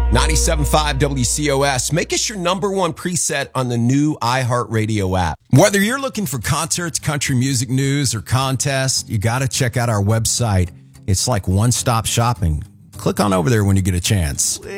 97.5 WCOS. Make us your number one preset on the new iHeartRadio app. Whether you're looking for concerts, country music news, or contests, you got to check out our website. It's like one-stop shopping. Click on over there when you get a chance.